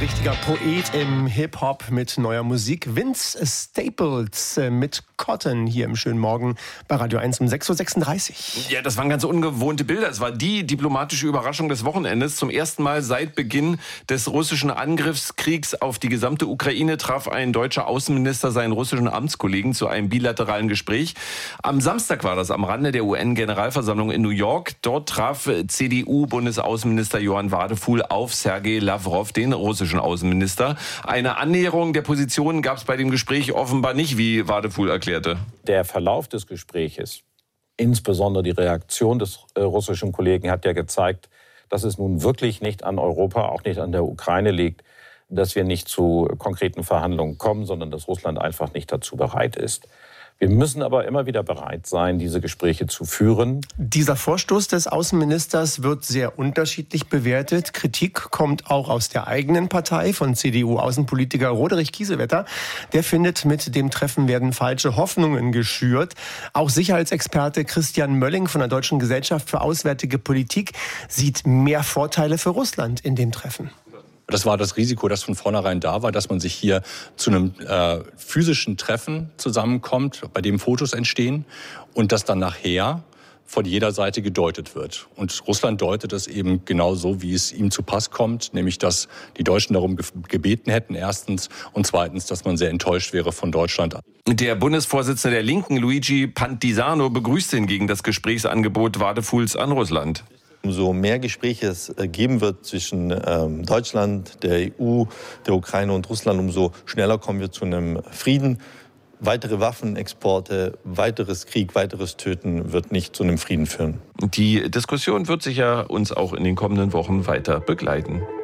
richtiger Poet im Hip-Hop mit neuer Musik. Vince Staples mit Cotton hier im schönen Morgen bei Radio 1 um 6.36 Uhr. Ja, das waren ganz ungewohnte Bilder. Es war die diplomatische Überraschung des Wochenendes. Zum ersten Mal seit Beginn des russischen Angriffskriegs auf die gesamte Ukraine traf ein deutscher Außenminister seinen russischen Amtskollegen zu einem bilateralen Gespräch. Am Samstag war das am Rande der UN-Generalversammlung in New York. Dort traf CDU-Bundesaußenminister Johann Wadephul auf Sergei Lavrov, den russischen Außenminister. Eine Annäherung der Positionen gab es bei dem Gespräch offenbar nicht, wie Wadephul erklärte. Der Verlauf des Gespräches, insbesondere die Reaktion des russischen Kollegen, hat ja gezeigt, dass es nun wirklich nicht an Europa, auch nicht an der Ukraine liegt, dass wir nicht zu konkreten Verhandlungen kommen, sondern dass Russland einfach nicht dazu bereit ist. Wir müssen aber immer wieder bereit sein, diese Gespräche zu führen. Dieser Vorstoß des Außenministers wird sehr unterschiedlich bewertet. Kritik kommt auch aus der eigenen Partei von CDU-Außenpolitiker Roderich Kiesewetter. Der findet, mit dem Treffen werden falsche Hoffnungen geschürt. Auch Sicherheitsexperte Christian Mölling von der Deutschen Gesellschaft für Auswärtige Politik sieht mehr Vorteile für Russland in dem Treffen. Das war das Risiko, das von vornherein da war, dass man sich hier zu einem physischen Treffen zusammenkommt, bei dem Fotos entstehen und das dann nachher von jeder Seite gedeutet wird. Und Russland deutet es eben genau so, wie es ihm zu Pass kommt, nämlich dass die Deutschen darum gebeten hätten, erstens, und zweitens, dass man sehr enttäuscht wäre von Deutschland. Der Bundesvorsitzende der Linken, Luigi Pantisano, begrüßte hingegen das Gesprächsangebot Wadephuls an Russland. Umso mehr Gespräche es geben wird zwischen Deutschland, der EU, der Ukraine und Russland, umso schneller kommen wir zu einem Frieden. Weitere Waffenexporte, weiteres Krieg, weiteres Töten wird nicht zu einem Frieden führen. Die Diskussion wird sicher uns auch in den kommenden Wochen weiter begleiten.